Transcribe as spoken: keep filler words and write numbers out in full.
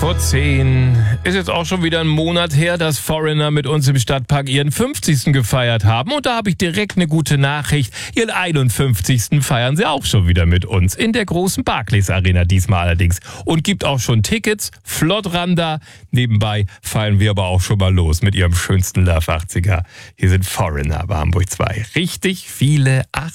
vor zehn. Ist jetzt auch schon wieder ein Monat her, dass Foreigner mit uns im Stadtpark ihren fünfzigsten gefeiert haben. Und da habe ich direkt eine gute Nachricht. Ihren einundfünfzigsten feiern sie auch schon wieder mit uns. In der großen Barclays Arena diesmal allerdings. Und gibt auch schon Tickets. Flott ran da. Nebenbei feiern wir aber auch schon mal los mit ihrem schönsten Love achtziger. Hier sind Foreigner bei Hamburg zwei. Richtig viele